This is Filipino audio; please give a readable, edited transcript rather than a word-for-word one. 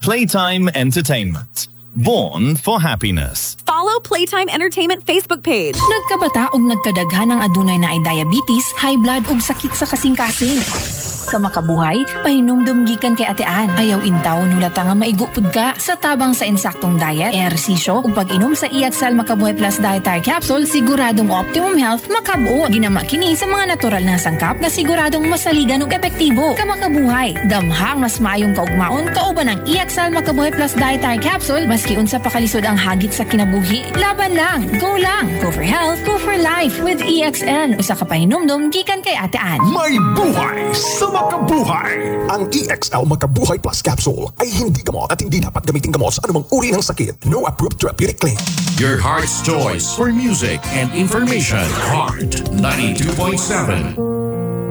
Playtime Entertainment. Born for happiness. Follow Playtime Entertainment Facebook page. Nagkabata og nagkadaghan ng adunay na ay diabetes, high blood ug sakit sa kasing-kasing. Sa makabuhay, pahinumdum gikan kay Ate Ann. Ayaw intaw nulata nga maigupod ka sa tabang sa insaktong diet, ehersisyo ug pag-inom sa Iaxal Makabuhay Plus Dietary Capsule, siguradong optimum health makabuo. Ginama kini sa mga natural na sangkap na siguradong masaligan ug epektibo. Kamakabuhay, damhang mas maayong kaugmaon kauban ang Iaxal Makabuhay Plus Dietary Capsule maski unsa pa kalisod ang hagit sa kinabuhi. Laban lang, go lang. Go for health, go for life with EXL. Usa ka pahinumdum gikan kay Ate Ann. May buhay sa makabuhay! Ang EXL Makabuhay Plus Capsule ay hindi gamot at hindi dapat gamitin gamot sa anumang uri ng sakit. No approved therapeutic claim. Your heart's choice for music and information. Heart 92.7.